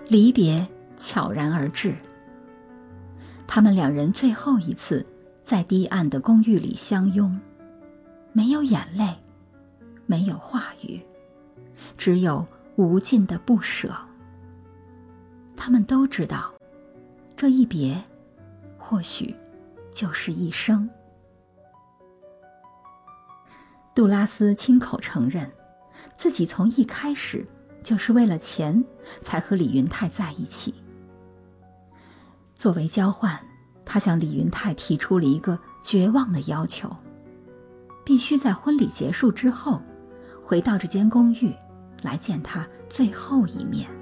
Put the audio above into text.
离别悄然而至。他们两人最后一次在低暗的公寓里相拥，没有眼泪，没有话语，只有无尽的不舍。他们都知道，这一别或许就是一生。杜拉斯亲口承认，自己从一开始就是为了钱才和李云泰在一起。作为交换，他向李云泰提出了一个绝望的要求，必须在婚礼结束之后回到这间公寓来见他最后一面。